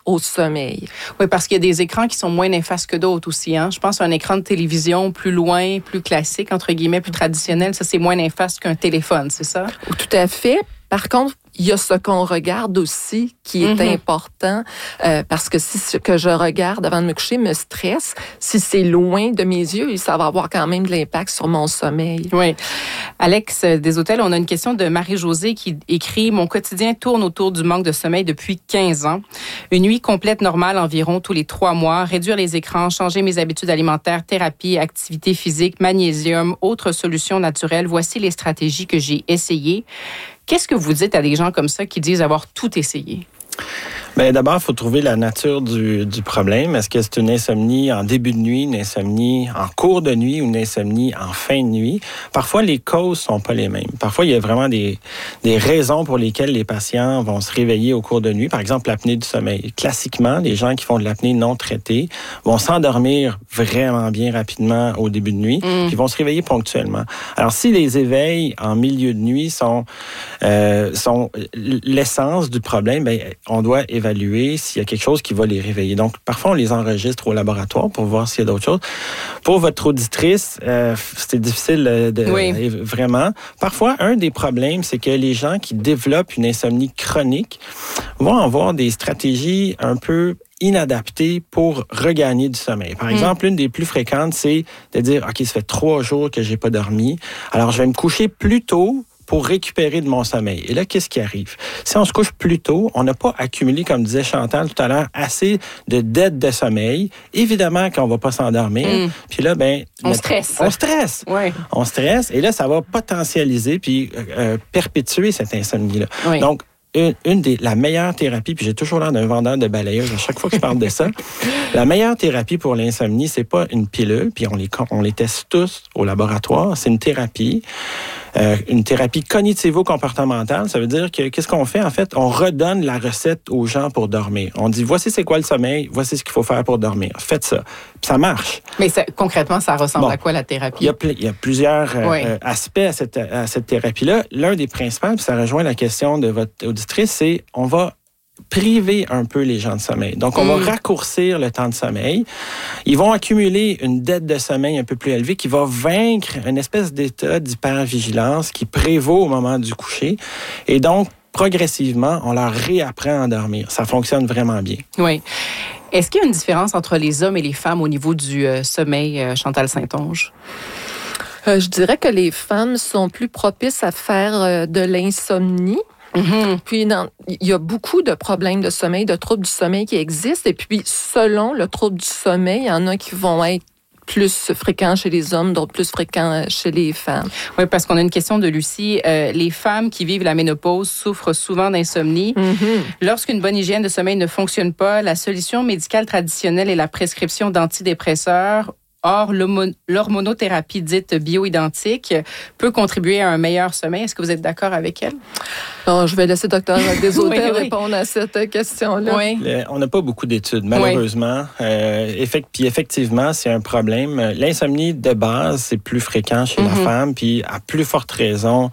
au sommeil. Oui, parce qu'il y a des écrans qui sont moins néfastes que d'autres aussi. Hein? Je pense à un écran de télévision plus loin, plus classique, entre guillemets, plus traditionnel. Ça, c'est moins néfaste qu'un téléphone, c'est ça? Tout à fait. Par contre, il y a ce qu'on regarde aussi qui est important parce que si ce que je regarde avant de me coucher me stresse, si c'est loin de mes yeux, ça va avoir quand même de l'impact sur mon sommeil. Oui. Alex Deshôtels, on a une question de Marie-Josée qui écrit « Mon quotidien tourne autour du manque de sommeil depuis 15 ans. Une nuit complète normale environ tous les 3 mois. Réduire les écrans, changer mes habitudes alimentaires, thérapie, activité physique, magnésium, autres solutions naturelles. Voici les stratégies que j'ai essayées. » Qu'est-ce que vous dites à des gens comme ça qui disent avoir tout essayé? Bien, d'abord, il faut trouver la nature du problème. Est-ce que c'est une insomnie en début de nuit, une insomnie en cours de nuit ou une insomnie en fin de nuit? Parfois, les causes sont pas les mêmes. Parfois, il y a vraiment des raisons pour lesquelles les patients vont se réveiller au cours de nuit. Par exemple, l'apnée du sommeil. Classiquement, les gens qui font de l'apnée non traitée vont s'endormir vraiment bien rapidement au début de nuit, puis vont se réveiller ponctuellement. Alors, si les éveils en milieu de nuit sont l'essence du problème, bien, on doit évaluer s'il y a quelque chose qui va les réveiller. Donc, parfois, on les enregistre au laboratoire pour voir s'il y a d'autres choses. Pour votre auditrice, c'est difficile vraiment. Parfois, un des problèmes, c'est que les gens qui développent une insomnie chronique vont avoir des stratégies un peu inadaptées pour regagner du sommeil. Par exemple, une des plus fréquentes, c'est de dire, OK, ça fait 3 jours que j'ai pas dormi, alors je vais me coucher plus tôt pour récupérer de mon sommeil. Et là, qu'est-ce qui arrive? Si on se couche plus tôt, on n'a pas accumulé, comme disait Chantal tout à l'heure, assez de dettes de sommeil. Évidemment qu'on ne va pas s'endormir. Puis là, on stresse. On stresse. Ouais. On stresse. Et là, ça va potentialiser puis perpétuer cette insomnie-là. Oui. Donc, la meilleure thérapie, puis j'ai toujours l'air d'un vendeur de balayeuses à chaque fois que je parle de ça, la meilleure thérapie pour l'insomnie, c'est pas une pilule, puis on les teste tous au laboratoire, c'est une thérapie cognitivo-comportementale. Ça veut dire que qu'est-ce qu'on fait? En fait, on redonne la recette aux gens pour dormir. On dit, voici c'est quoi le sommeil, voici ce qu'il faut faire pour dormir. Faites ça. Puis ça marche. Mais concrètement, ça ressemble à quoi la thérapie? Il y a plusieurs aspects à cette thérapie-là. L'un des principaux, puis ça rejoint la question de votre auditrice, c'est on va priver un peu les gens de sommeil. Donc, on va raccourcir le temps de sommeil. Ils vont accumuler une dette de sommeil un peu plus élevée qui va vaincre une espèce d'état d'hypervigilance qui prévaut au moment du coucher. Et donc, progressivement, on leur réapprend à dormir. Ça fonctionne vraiment bien. Oui. Est-ce qu'il y a une différence entre les hommes et les femmes au niveau du sommeil, Chantal Saint-Onge? Je dirais que les femmes sont plus propices à faire de l'insomnie. Puis, il y a beaucoup de problèmes de sommeil, de troubles du sommeil qui existent. Et puis, selon le trouble du sommeil, il y en a qui vont être plus fréquents chez les hommes, d'autres plus fréquents chez les femmes. Oui, parce qu'on a une question de Lucie. Les femmes qui vivent la ménopause souffrent souvent d'insomnie. Lorsqu'une bonne hygiène de sommeil ne fonctionne pas, la solution médicale traditionnelle est la prescription d'antidépresseurs. Or, l'hormonothérapie dite bioidentique peut contribuer à un meilleur sommeil. Est-ce que vous êtes d'accord avec elle? Je vais laisser Dr. Deshôtels répondre à cette question-là. Oui. On n'a pas beaucoup d'études, malheureusement. Puis effectivement, c'est un problème. L'insomnie de base, c'est plus fréquent chez la femme, puis à plus forte raison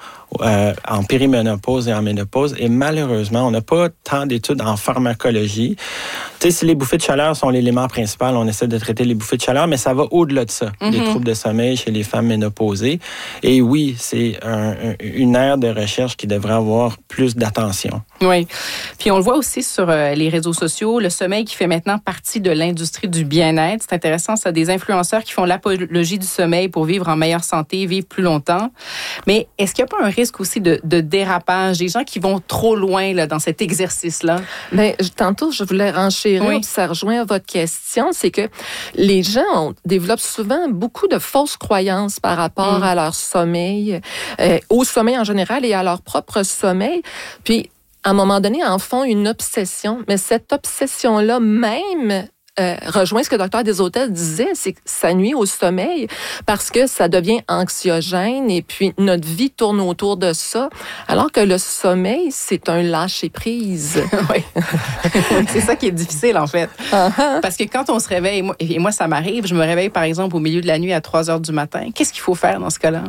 en périménopause et en ménopause. Et malheureusement, on n'a pas tant d'études en pharmacologie. Tu sais, si les bouffées de chaleur sont l'élément principal, on essaie de traiter les bouffées de chaleur, mais ça va au-delà de ça, les troubles de sommeil chez les femmes ménopausées. Et oui, c'est une aire de recherche qui devrait avoir plus d'attention. Oui. Puis on le voit aussi sur les réseaux sociaux, le sommeil qui fait maintenant partie de l'industrie du bien-être. C'est intéressant, ça, des influenceurs qui font l'apologie du sommeil pour vivre en meilleure santé, vivre plus longtemps. Mais est-ce qu'il n'y a pas un risque aussi de dérapage, des gens qui vont trop loin là, dans cet exercice-là? Bien, tantôt, je voulais renchérir, puis ça rejoint à votre question, c'est que les gens développent souvent beaucoup de fausses croyances par rapport à leur sommeil, au sommeil en général et à leur propre sommeil. Puis, à un moment donné, en font une obsession. Mais cette obsession-là même rejoint ce que le Dr. Deshôtels disait, c'est que ça nuit au sommeil parce que ça devient anxiogène et puis notre vie tourne autour de ça, alors que le sommeil, c'est un lâcher-prise. Oui. C'est ça qui est difficile, en fait. Parce que quand on se réveille, et moi, ça m'arrive, je me réveille, par exemple, au milieu de la nuit à 3 heures du matin. Qu'est-ce qu'il faut faire dans ce cas-là?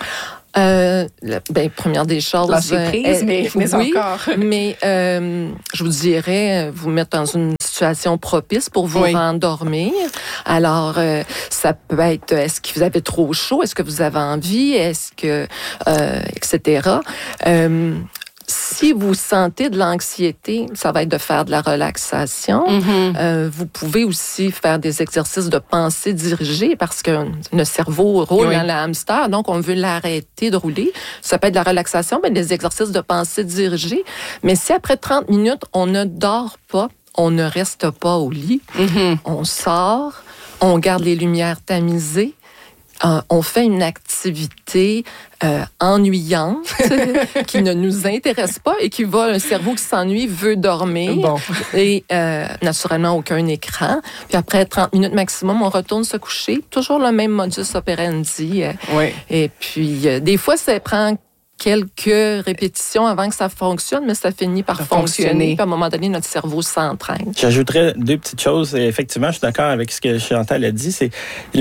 Première des choses... Lâcher prise, mais oui, encore. Mais je vous dirais, vous mettre dans une situation propice pour vous rendormir. Alors, ça peut être, est-ce que vous avez trop chaud? Est-ce que vous avez envie? Est-ce que, etc. Si vous sentez de l'anxiété, ça va être de faire de la relaxation. Vous pouvez aussi faire des exercices de pensée dirigée parce que le cerveau roule dans le hamster, donc on veut l'arrêter de rouler. Ça peut être de la relaxation, mais des exercices de pensée dirigée. Mais si après 30 minutes, on ne dort pas, on ne reste pas au lit, on sort, on garde les lumières tamisées, on fait une activité ennuyante qui ne nous intéresse pas et qui va, un cerveau qui s'ennuie veut dormir. Et naturellement, aucun écran. Puis après 30 minutes maximum, on retourne se coucher. Toujours le même modus operandi. Et puis, des fois, ça prend quelques répétitions avant que ça fonctionne, mais ça finit par fonctionner. Puis à un moment donné, notre cerveau s'entraîne. J'ajouterais 2 petites choses. Effectivement, je suis d'accord avec ce que Chantal a dit. C'est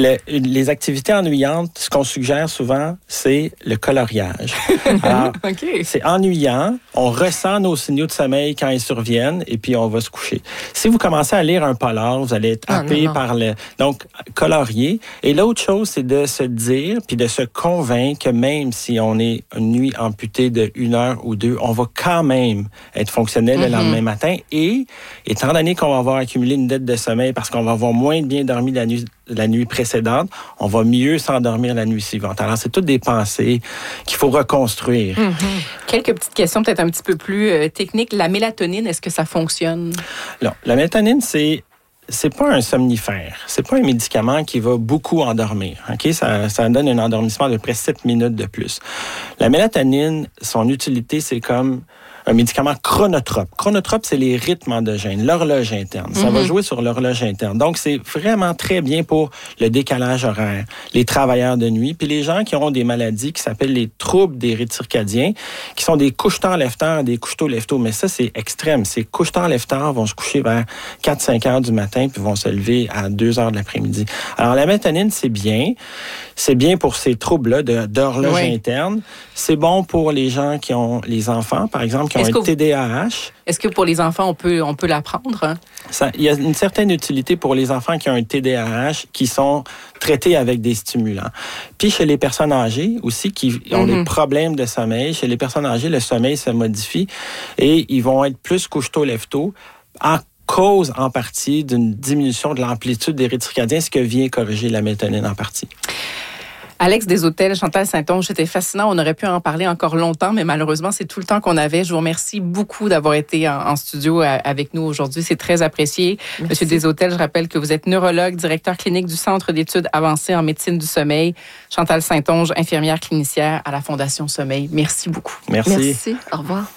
les activités ennuyantes. Ce qu'on suggère souvent, c'est le coloriage. Alors, c'est ennuyant. On ressent nos signaux de sommeil quand ils surviennent et puis on va se coucher. Si vous commencez à lire un polar, vous allez être happé par le... Donc, colorier. Et l'autre chose, c'est de se dire puis de se convaincre que même si on est une nuit amputée de 1 heure ou 2, on va quand même être fonctionnel le lendemain matin. Et étant donné qu'on va avoir accumulé une dette de sommeil parce qu'on va avoir moins bien dormi la nuit précédente, on va mieux s'endormir la nuit suivante. Alors, c'est toutes des pensées qu'il faut reconstruire. Quelques petites questions peut-être un petit peu plus techniques. La mélatonine, est-ce que ça fonctionne? Non. La mélatonine, c'est pas un somnifère. C'est pas un médicament qui va beaucoup endormir. OK? Ça donne un endormissement de près 7 minutes de plus. La mélatonine, son utilité, c'est comme un médicament chronotrope. Chronotrope, c'est les rythmes endogènes, l'horloge interne. Ça va jouer sur l'horloge interne. Donc, c'est vraiment très bien pour le décalage horaire, les travailleurs de nuit, puis les gens qui ont des maladies qui s'appellent les troubles des rythmes circadiens, qui sont des couche-tard lève-tard, des couche-tôt lève-tôt. Mais ça, c'est extrême. Ces couche-tard lève-tard vont se coucher vers 4-5 heures du matin, puis vont se lever à 2 heures de l'après-midi. Alors, la mélatonine, c'est bien. C'est bien pour ces troubles-là d'horloge interne. C'est bon pour les gens qui ont les enfants, par exemple, qui ont un TDAH. Est-ce que pour les enfants, on peut l'apprendre? Hein? Il y a une certaine utilité pour les enfants qui ont un TDAH qui sont traités avec des stimulants. Puis chez les personnes âgées aussi qui ont des problèmes de sommeil, chez les personnes âgées, le sommeil se modifie et ils vont être plus couche-tôt, lève-tôt à cause en partie d'une diminution de l'amplitude des rythmes circadiens, ce que vient corriger la mélatonine en partie. Alex Desautels, Chantal Saint-Onge, c'était fascinant. On aurait pu en parler encore longtemps, mais malheureusement, c'est tout le temps qu'on avait. Je vous remercie beaucoup d'avoir été en studio avec nous aujourd'hui. C'est très apprécié. Merci. Monsieur Desautels, je rappelle que vous êtes neurologue, directeur clinique du Centre d'études avancées en médecine du sommeil. Chantal Saint-Onge, infirmière clinicienne à la Fondation Sommeil. Merci beaucoup. Merci. Merci. Au revoir.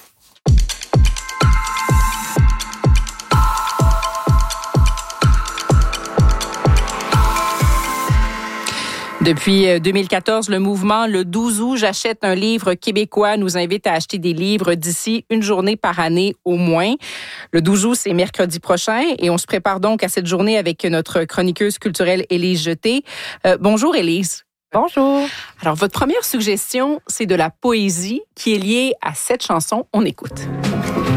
Depuis 2014, le mouvement Le 12 août, j'achète un livre québécois nous invite à acheter des livres d'ici une journée par année au moins. Le 12 août, c'est mercredi prochain et on se prépare donc à cette journée avec notre chroniqueuse culturelle Élise Jeté. Bonjour Élise. Bonjour. Alors, votre première suggestion, c'est de la poésie qui est liée à cette chanson. On écoute.